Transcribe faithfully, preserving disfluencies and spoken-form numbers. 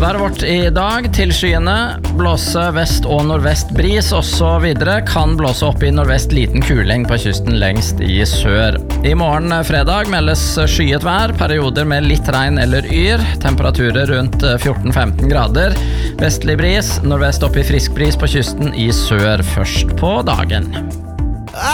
Været vårt i dag, til skyene, blåse vest og nordvest bris, og så videre, kan blåse opp i nordvest liten kuling på kysten lengst i sør. I morgen fredag meldes skyet vær, perioder med litt regn eller yr, temperaturer rundt fjorten til femten grader, vestlig bris, nordvest opp i frisk bris på kysten i sør først på dagen.